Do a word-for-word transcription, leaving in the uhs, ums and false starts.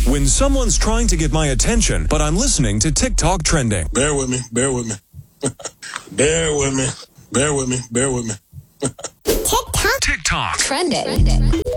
When someone's trying to get my attention, but I'm listening to TikTok trending. Bear with me, bear with me. bear with me, bear with me, bear with me. TikTok. TikTok Trending.